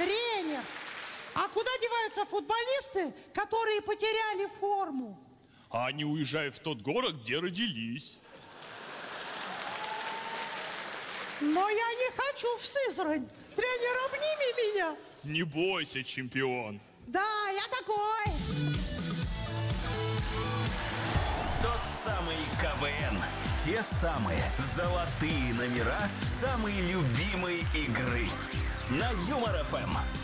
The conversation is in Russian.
Тренер, а куда деваются футболисты, которые потеряли форму? А они уезжают в тот город, где родились. Но я не хочу в Сызрань. Тренер, обними меня. Не бойся, чемпион. Да, я такой. Тот самый КВН. Те самые золотые номера самой любимой игры. На Юмор ФМ.